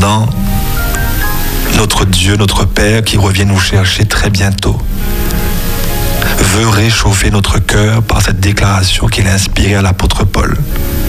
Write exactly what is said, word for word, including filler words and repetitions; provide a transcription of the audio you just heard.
Cependant, notre Dieu, notre Père, qui revient nous chercher très bientôt, veut réchauffer notre cœur par cette déclaration qu'il a inspirée à l'apôtre Paul.